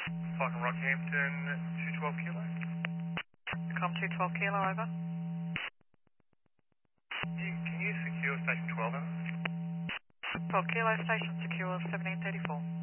Falcon Rockhampton, 212 Kilo. Com 212 Kilo, over. Can you secure Station 12 over? 12 Kilo, station secure, 1734.